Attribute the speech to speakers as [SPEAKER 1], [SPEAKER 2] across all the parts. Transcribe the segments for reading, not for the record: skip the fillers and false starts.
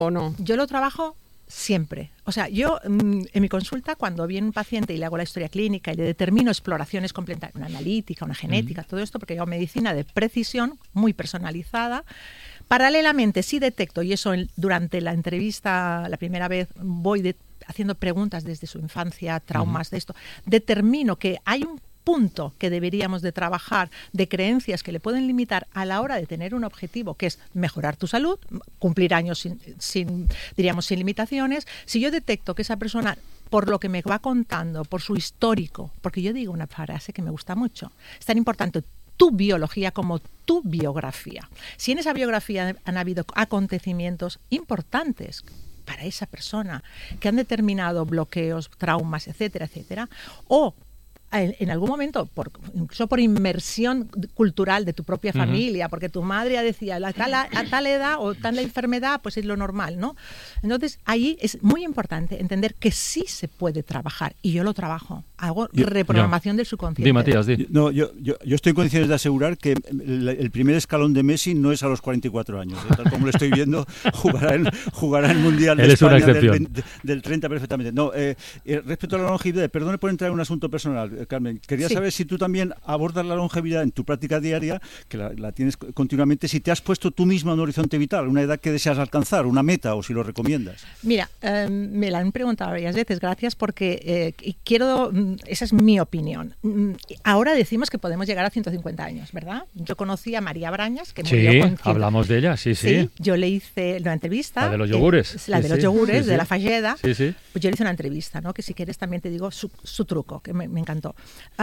[SPEAKER 1] o no?
[SPEAKER 2] Yo lo trabajo siempre. O sea, yo en mi consulta, cuando viene un paciente y le hago la historia clínica y le determino exploraciones complementarias, una analítica, una genética, todo esto, porque yo hago medicina de precisión, muy personalizada. Paralelamente, sí detecto, y eso durante la entrevista, la primera vez, voy haciendo preguntas desde su infancia, traumas de esto, determino que hay un punto que deberíamos de trabajar de creencias que le pueden limitar a la hora de tener un objetivo, que es mejorar tu salud, cumplir años sin limitaciones. Si yo detecto que esa persona, por lo que me va contando, por su histórico, porque yo digo una frase que me gusta mucho, es tan importante tu biología como tu biografía. Si en esa biografía han habido acontecimientos importantes para esa persona que han determinado bloqueos, traumas, etcétera, etcétera, o en algún momento, incluso por inmersión cultural de tu propia familia, porque tu madre decía a tal edad o tal enfermedad, pues es lo normal, ¿no? Entonces, ahí es muy importante entender que sí se puede trabajar, y yo lo trabajo. Hago reprogramación del subconsciente.
[SPEAKER 3] Di, Matías, di.
[SPEAKER 4] No, yo estoy en condiciones de asegurar que el primer escalón de Messi no es a los 44 años. Tal como lo estoy viendo, jugará el Mundial de España del 30 perfectamente. No, respecto a la longevidad, perdone por entrar en un asunto personal, Carmen, quería saber si tú también abordas la longevidad en tu práctica diaria, que la tienes continuamente, si te has puesto tú misma un horizonte vital, una edad que deseas alcanzar, una meta, o si lo recomiendas.
[SPEAKER 2] Mira, me la han preguntado varias veces, gracias, porque esa es mi opinión. Ahora decimos que podemos llegar a 150 años, ¿verdad? Yo conocí a María Brañas, que murió con 100.
[SPEAKER 3] Hablamos de ella, sí.
[SPEAKER 2] Yo le hice una entrevista.
[SPEAKER 3] La de los yogures.
[SPEAKER 2] Los yogures, de la Falleda.
[SPEAKER 3] Sí.
[SPEAKER 2] Pues yo le hice una entrevista, ¿no? Que si quieres también te digo su truco, que me encantó.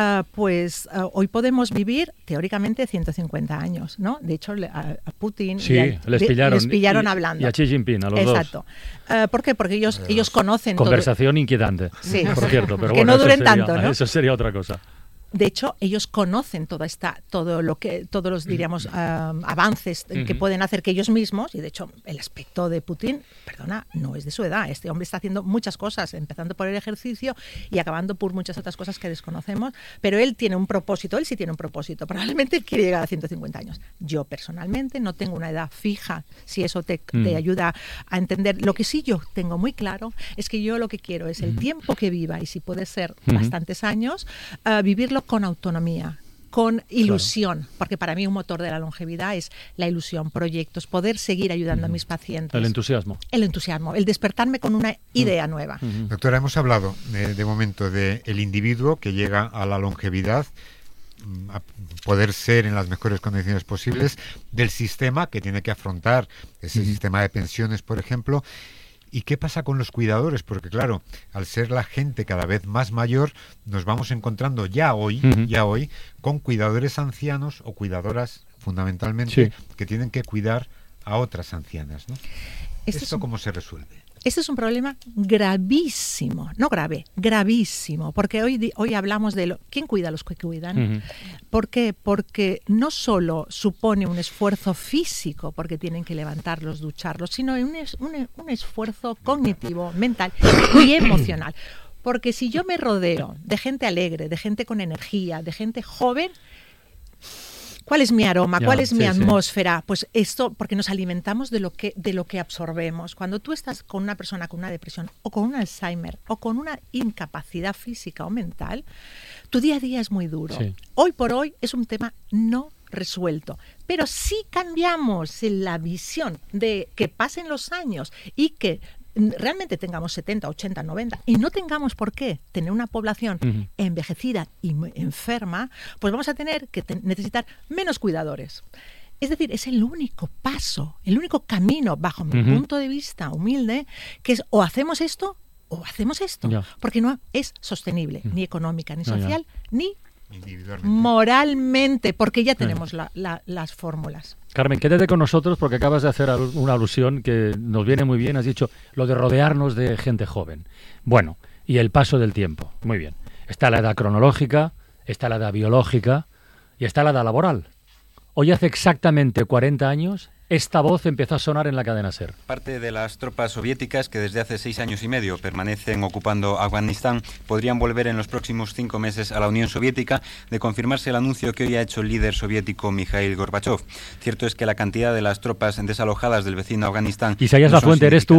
[SPEAKER 2] Hoy podemos vivir teóricamente 150 años, ¿no? De hecho, a Putin
[SPEAKER 3] les pillaron
[SPEAKER 2] hablando.
[SPEAKER 3] Y a Xi Jinping, a los
[SPEAKER 2] Exacto. ¿Por qué? Porque ellos conocen
[SPEAKER 3] conversación inquietante,
[SPEAKER 2] sí,
[SPEAKER 3] por cierto, pero
[SPEAKER 2] que
[SPEAKER 3] bueno,
[SPEAKER 2] no duren tanto, ¿no?
[SPEAKER 3] Eso sería otra cosa.
[SPEAKER 2] De hecho, ellos conocen todos los, diríamos, avances que pueden hacer que ellos mismos, y de hecho el aspecto de Putin, no es de su edad. Este hombre está haciendo muchas cosas, empezando por el ejercicio y acabando por muchas otras cosas que desconocemos, pero él tiene un propósito, él sí tiene un propósito, probablemente él quiere llegar a 150 años. Yo personalmente no tengo una edad fija, si eso te ayuda a entender. Lo que sí yo tengo muy claro es que yo lo que quiero es el tiempo que viva, y si puede ser bastantes años, vivirlo con autonomía, con ilusión, porque para mí un motor de la longevidad es la ilusión, proyectos, poder seguir ayudando a mis pacientes.
[SPEAKER 3] El entusiasmo,
[SPEAKER 2] el despertarme con una idea nueva.
[SPEAKER 5] Doctora, hemos hablado de momento del individuo que llega a la longevidad, a poder ser en las mejores condiciones posibles, del sistema que tiene que afrontar ese sistema de pensiones, por ejemplo. ¿Y qué pasa con los cuidadores? Porque claro, al ser la gente cada vez más mayor, nos vamos encontrando ya hoy, con cuidadores ancianos o cuidadoras, fundamentalmente, que tienen que cuidar a otras ancianas, ¿no? ¿Esto cómo se resuelve?
[SPEAKER 2] Este es un problema gravísimo, no grave, gravísimo, porque hoy hablamos de quién cuida a los que cuidan. ¿Por qué? Porque no solo supone un esfuerzo físico, porque tienen que levantarlos, ducharlos, sino un esfuerzo cognitivo, mental y emocional. Porque si yo me rodeo de gente alegre, de gente con energía, de gente joven, ¿cuál es mi aroma? ¿Cuál es mi atmósfera? Pues esto, porque nos alimentamos de lo que absorbemos. Cuando tú estás con una persona con una depresión o con un Alzheimer o con una incapacidad física o mental, tu día a día es muy duro. Hoy por hoy es un tema no resuelto. Pero si cambiamos la visión de que pasen los años y que realmente tengamos 70, 80, 90 y no tengamos por qué tener una población envejecida y enferma, pues vamos a tener que necesitar menos cuidadores. Es decir, es el único paso, el único camino, bajo mi punto de vista humilde, que es o hacemos esto, porque no es sostenible, ni económica, ni social, ni moralmente, porque ya tenemos las fórmulas.
[SPEAKER 3] Carmen, quédate con nosotros porque acabas de hacer una alusión que nos viene muy bien. Has dicho lo de rodearnos de gente joven. Bueno, y el paso del tiempo. Muy bien. Está la edad cronológica, está la edad biológica y está la edad laboral. Hoy hace exactamente 40 años, esta voz empezó a sonar en la cadena SER.
[SPEAKER 1] Parte de las tropas soviéticas que desde hace 6 años y medio permanecen ocupando Afganistán podrían volver en los próximos 5 meses a la Unión Soviética, de confirmarse el anuncio que hoy ha hecho el líder soviético Mikhail Gorbachev. Cierto es que la cantidad de las tropas desalojadas del vecino Afganistán...
[SPEAKER 3] Isaías Lafuente, eres tú